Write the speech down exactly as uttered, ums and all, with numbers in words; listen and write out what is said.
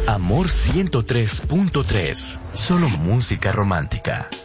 Amor ciento tres punto tres. Solo música romántica.